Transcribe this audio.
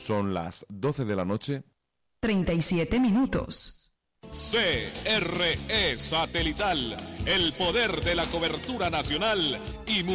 Son las 12 de la noche. 37 minutos. CRE Satelital, el poder de la cobertura nacional y mundial.